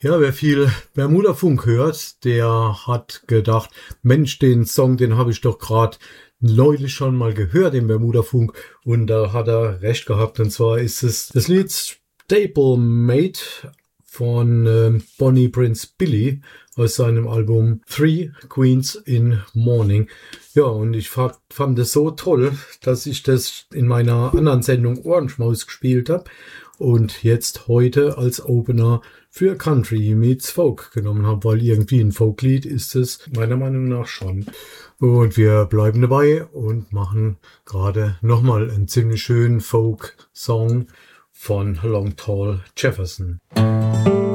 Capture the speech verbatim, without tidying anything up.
Ja, wer viel Bermuda-Funk hört, der hat gedacht, Mensch, den Song, den habe ich doch gerade neulich schon mal gehört im Bermuda-Funk, und da hat er recht gehabt, und zwar ist es das Lied Stablemate von äh, Bonnie Prince Billy aus seinem Album Three Queens in Mourning. Ja, und ich fand, fand es so toll, dass ich das in meiner anderen Sendung Ohrenschmaus gespielt habe und jetzt heute als Opener für Country meets Folk genommen habe, weil irgendwie ein Folklied ist es meiner Meinung nach schon. Und wir bleiben dabei und machen gerade nochmal einen ziemlich schönen Folk-Song von Long Tall Jefferson.